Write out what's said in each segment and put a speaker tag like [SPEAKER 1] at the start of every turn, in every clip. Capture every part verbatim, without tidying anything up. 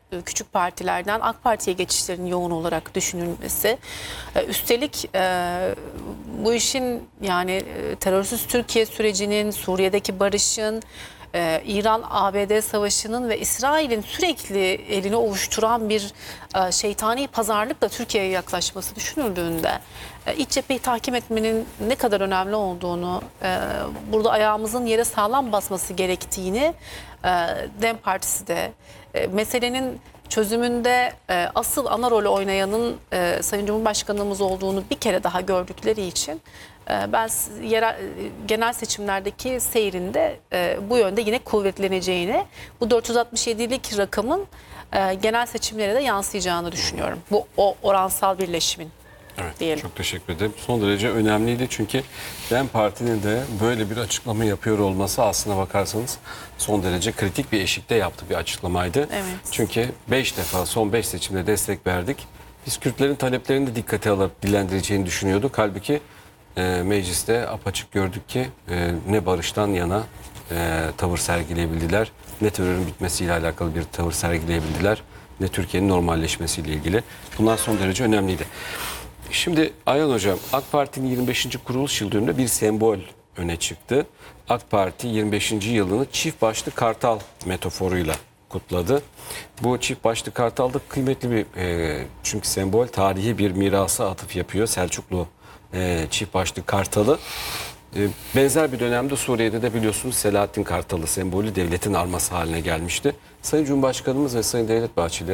[SPEAKER 1] küçük partilerden AK Parti'ye geçişlerin yoğun olarak düşünülmesi. Üstelik bu işin yani terörsüz Türkiye sürecinin, Suriye'deki barışın, Ee, İran-A B D savaşının ve İsrail'in sürekli elini ovuşturan bir e, şeytani pazarlıkla Türkiye'ye yaklaşması düşünüldüğünde e, iç cepheyi tahkim etmenin ne kadar önemli olduğunu, e, burada ayağımızın yere sağlam basması gerektiğini e, DEM Partisi de e, meselenin çözümünde e, asıl ana rolü oynayanın e, Sayın Cumhurbaşkanımız olduğunu bir kere daha gördükleri için e, ben yerel, genel seçimlerdeki seyrinde e, bu yönde yine kuvvetleneceğini, bu dört yüz altmış yedilik rakamın e, genel seçimlere de yansıyacağını düşünüyorum. Bu o oransal birleşimin.
[SPEAKER 2] Evet,
[SPEAKER 1] diyelim.
[SPEAKER 2] çok teşekkür ederim. Son derece önemliydi çünkü DEM Parti'nin de böyle bir açıklama yapıyor olması aslına bakarsanız son derece kritik bir eşikte yaptığı bir açıklamaydı.
[SPEAKER 1] Evet.
[SPEAKER 2] Çünkü beş defa son beş seçimde destek verdik. Biz Kürtlerin taleplerini de dikkate alıp dillendireceğini düşünüyorduk. Halbuki e, mecliste apaçık gördük ki e, ne barıştan yana e, tavır sergileyebildiler, ne terörün bitmesiyle alakalı bir tavır sergileyebildiler, ne Türkiye'nin normalleşmesiyle ilgili. Bunlar son derece önemliydi. Şimdi Ayhan Hocam, AK Parti'nin yirmi beşinci kuruluş yıl dönümünde bir sembol öne çıktı. AK Parti yirmi beşinci yılını çift başlı kartal metaforuyla kutladı. Bu çift başlı kartal da kıymetli bir e, çünkü sembol tarihi bir mirasa atıf yapıyor. Selçuklu e, çift başlı kartalı. E, benzer bir dönemde Suriye'de de biliyorsunuz Selahattin Kartalı sembolü devletin arması haline gelmişti. Sayın Cumhurbaşkanımız ve Sayın Devlet Bahçeli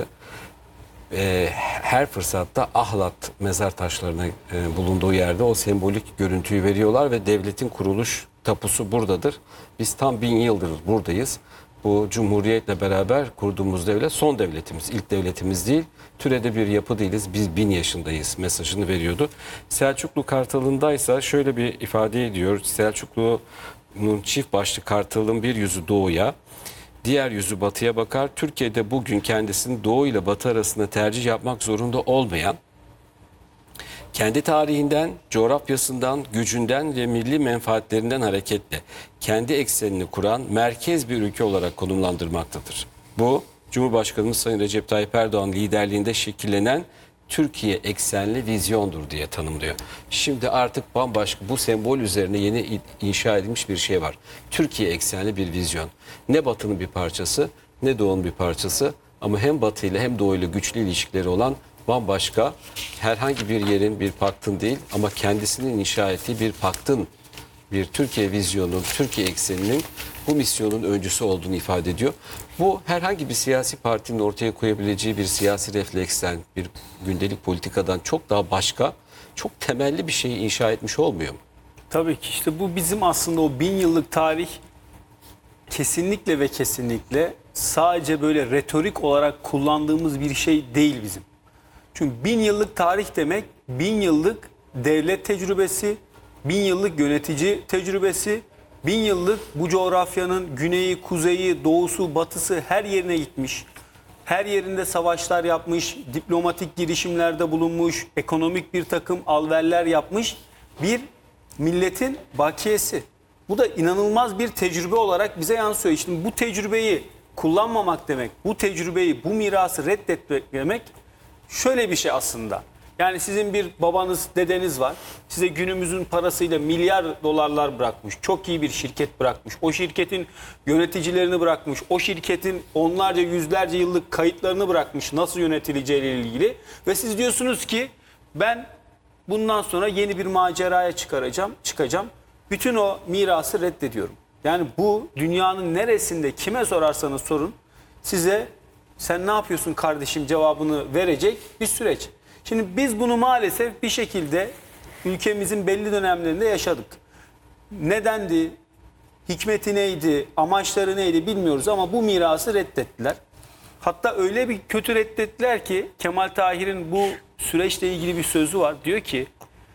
[SPEAKER 2] E, her fırsatta Ahlat mezar taşlarına e, bulunduğu yerde o sembolik görüntüyü veriyorlar ve devletin kuruluş tapusu buradadır. Biz tam bin yıldır buradayız. Bu Cumhuriyet'le beraber kurduğumuz devlet son devletimiz, ilk devletimiz değil. Türede bir yapı değiliz, biz bin yaşındayız mesajını veriyordu. Selçuklu Kartalı'ndaysa şöyle bir ifade ediyor. Selçuklu'nun çift başlı kartalın bir yüzü doğuya, diğer yüzü batıya bakar. Türkiye'de bugün kendisini doğu ile batı arasında tercih yapmak zorunda olmayan, kendi tarihinden, coğrafyasından, gücünden ve milli menfaatlerinden hareketle kendi eksenini kuran merkez bir ülke olarak konumlandırmaktadır. Bu, Cumhurbaşkanımız Sayın Recep Tayyip Erdoğan liderliğinde şekillenen Türkiye eksenli vizyondur diye tanımlıyor. Şimdi artık bambaşka bu sembol üzerine yeni inşa edilmiş bir şey var. Türkiye eksenli bir vizyon. Ne Batı'nın bir parçası ne Doğu'nun bir parçası ama hem Batı ile hem Doğu ile güçlü ilişkileri olan bambaşka herhangi bir yerin bir paktın değil ama kendisinin inşa ettiği bir paktın, bir Türkiye vizyonunun, Türkiye ekseninin bu misyonun öncüsü olduğunu ifade ediyor. Bu herhangi bir siyasi partinin ortaya koyabileceği bir siyasi refleksten, bir gündelik politikadan çok daha başka, çok temelli bir şeyi inşa etmiş olmuyor mu?
[SPEAKER 3] Tabii ki işte bu bizim aslında o bin yıllık tarih kesinlikle ve kesinlikle sadece böyle retorik olarak kullandığımız bir şey değil bizim. Çünkü bin yıllık tarih demek bin yıllık devlet tecrübesi, bin yıllık yönetici tecrübesi, bin yıllık bu coğrafyanın güneyi, kuzeyi, doğusu, batısı her yerine gitmiş. Her yerinde savaşlar yapmış, diplomatik girişimlerde bulunmuş, ekonomik bir takım alverler yapmış bir milletin bakiyesi. Bu da inanılmaz bir tecrübe olarak bize yansıyor. İşte bu tecrübeyi kullanmamak demek, bu tecrübeyi, bu mirası reddetmek demek şöyle bir şey aslında. Yani sizin bir babanız, dedeniz var. Size günümüzün parasıyla milyar dolarlar bırakmış. Çok iyi bir şirket bırakmış. O şirketin yöneticilerini bırakmış. O şirketin onlarca, yüzlerce yıllık kayıtlarını bırakmış. Nasıl yönetileceğiyle ilgili. Ve siz diyorsunuz ki ben bundan sonra yeni bir maceraya çıkaracağım, çıkacağım. Bütün o mirası reddediyorum. Yani bu dünyanın neresinde kime sorarsanız sorun size sen ne yapıyorsun kardeşim cevabını verecek bir süreç. Şimdi biz bunu maalesef bir şekilde ülkemizin belli dönemlerinde yaşadık. Nedendi, hikmeti neydi, amaçları neydi bilmiyoruz ama bu mirası reddettiler. Hatta öyle bir kötü reddettiler ki Kemal Tahir'in bu süreçle ilgili bir sözü var. Diyor ki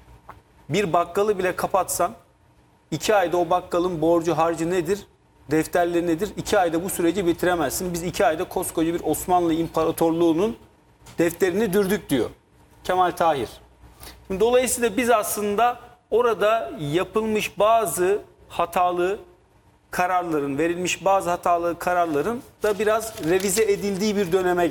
[SPEAKER 3] bir bakkalı bile kapatsan iki ayda o bakkalın borcu harcı nedir, defterleri nedir? İki ayda bu süreci bitiremezsin. Biz iki ayda koskoca bir Osmanlı İmparatorluğu'nun defterini dürdük diyor Kemal Tahir. Şimdi dolayısıyla biz aslında orada yapılmış bazı hatalı kararların, verilmiş bazı hatalı kararların da biraz revize edildiği bir döneme